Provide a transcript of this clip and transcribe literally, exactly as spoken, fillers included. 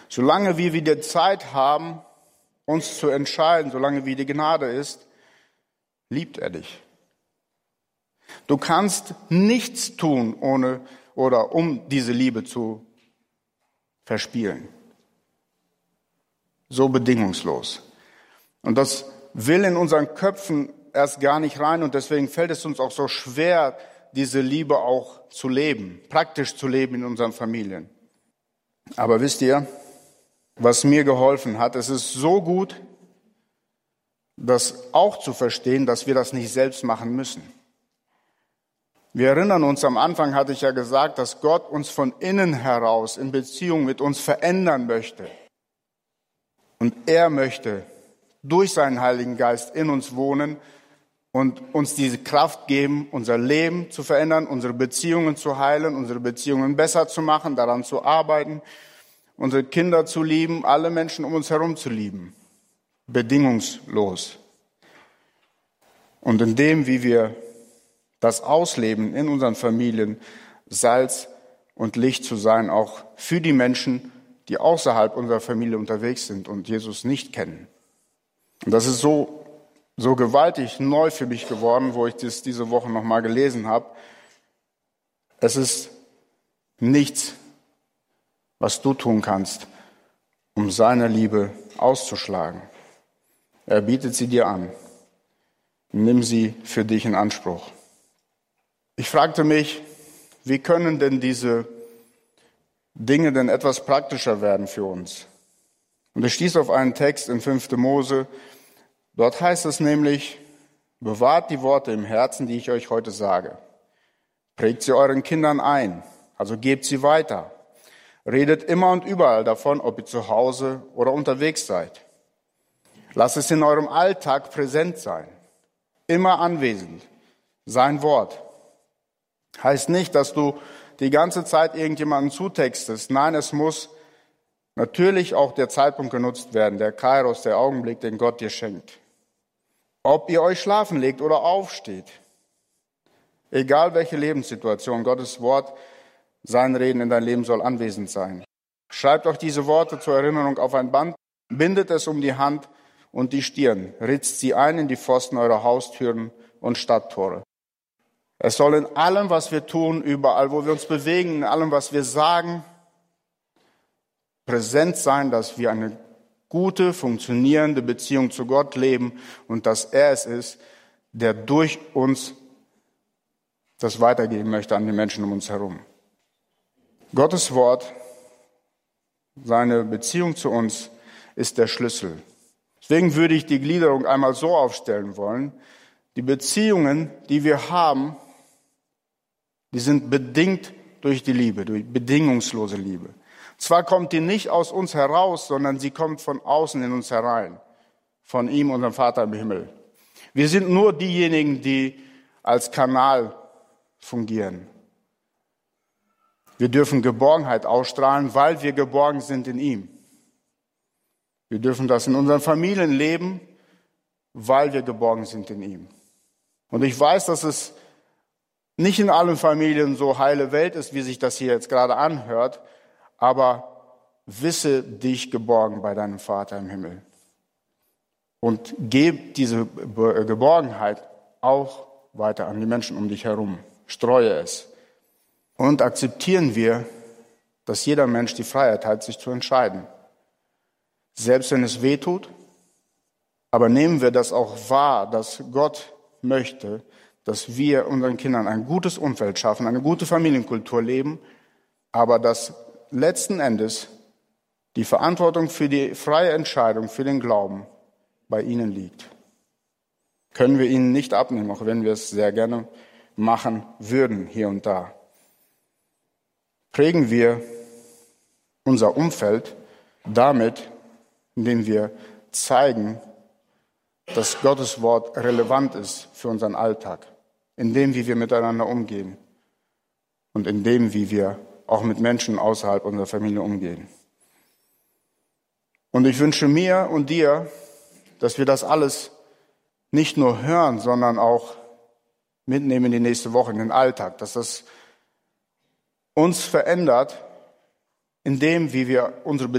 Solange wir die Zeit haben, uns zu entscheiden, solange wie die Gnade ist, liebt er dich. Du kannst nichts tun, ohne oder um diese Liebe zu verspielen. So bedingungslos. Und das will in unseren Köpfen erst gar nicht rein und deswegen fällt es uns auch so schwer, diese Liebe auch zu leben, praktisch zu leben in unseren Familien. Aber wisst ihr, was mir geholfen hat, es ist so gut, das auch zu verstehen, dass wir das nicht selbst machen müssen. Wir erinnern uns, am Anfang hatte ich ja gesagt, dass Gott uns von innen heraus in Beziehung mit uns verändern möchte. Und er möchte durch seinen Heiligen Geist in uns wohnen und uns diese Kraft geben, unser Leben zu verändern, unsere Beziehungen zu heilen, unsere Beziehungen besser zu machen, daran zu arbeiten, unsere Kinder zu lieben, alle Menschen um uns herum zu lieben. Bedingungslos. Und in dem, wie wir das ausleben in unseren Familien, Salz und Licht zu sein, auch für die Menschen, die außerhalb unserer Familie unterwegs sind und Jesus nicht kennen. Und das ist so, so gewaltig neu für mich geworden, wo ich das diese Woche nochmal gelesen habe. Es ist nichts, was du tun kannst, um seine Liebe auszuschlagen. Er bietet sie dir an. Nimm sie für dich in Anspruch. Ich fragte mich, wie können denn diese Dinge denn etwas praktischer werden für uns? Und ich stieß auf einen Text in fünfter Mose. Dort heißt es nämlich, bewahrt die Worte im Herzen, die ich euch heute sage. Prägt sie euren Kindern ein, also gebt sie weiter. Redet immer und überall davon, ob ihr zu Hause oder unterwegs seid. Lasst es in eurem Alltag präsent sein, immer anwesend, sein Wort. Heißt nicht, dass du die ganze Zeit irgendjemanden zutextest. Nein, es muss natürlich auch der Zeitpunkt genutzt werden, der Kairos, der Augenblick, den Gott dir schenkt. Ob ihr euch schlafen legt oder aufsteht, egal welche Lebenssituation, Gottes Wort, sein Reden in dein Leben soll anwesend sein. Schreibt euch diese Worte zur Erinnerung auf ein Band, bindet es um die Hand und die Stirn, ritzt sie ein in die Pfosten eurer Haustüren und Stadttore. Es soll in allem, was wir tun, überall, wo wir uns bewegen, in allem, was wir sagen, präsent sein, dass wir eine gute, funktionierende Beziehung zu Gott leben und dass er es ist, der durch uns das weitergeben möchte an die Menschen um uns herum. Gottes Wort, seine Beziehung zu uns, ist der Schlüssel. Deswegen würde ich die Gliederung einmal so aufstellen wollen. Die Beziehungen, die wir haben, die sind bedingt durch die Liebe, durch bedingungslose Liebe. Zwar kommt die nicht aus uns heraus, sondern sie kommt von außen in uns herein, von ihm, unserem Vater im Himmel. Wir sind nur diejenigen, die als Kanal fungieren. Wir dürfen Geborgenheit ausstrahlen, weil wir geborgen sind in ihm. Wir dürfen das in unseren Familien leben, weil wir geborgen sind in ihm. Und ich weiß, dass es nicht in allen Familien so heile Welt ist, wie sich das hier jetzt gerade anhört, aber wisse dich geborgen bei deinem Vater im Himmel. Und gib diese Geborgenheit auch weiter an die Menschen um dich herum. Streue es. Und akzeptieren wir, dass jeder Mensch die Freiheit hat, sich zu entscheiden. Selbst wenn es weh tut, aber nehmen wir das auch wahr, dass Gott möchte, dass wir unseren Kindern ein gutes Umfeld schaffen, eine gute Familienkultur leben, aber dass letzten Endes die Verantwortung für die freie Entscheidung, für den Glauben bei ihnen liegt. Können wir ihnen nicht abnehmen, auch wenn wir es sehr gerne machen würden, hier und da. Prägen wir unser Umfeld damit, indem wir zeigen, dass Gottes Wort relevant ist für unseren Alltag, in dem, wie wir miteinander umgehen und in dem, wie wir auch mit Menschen außerhalb unserer Familie umgehen. Und ich wünsche mir und dir, dass wir das alles nicht nur hören, sondern auch mitnehmen in die nächste Woche, in den Alltag, dass das uns verändert, in dem, wie wir unsere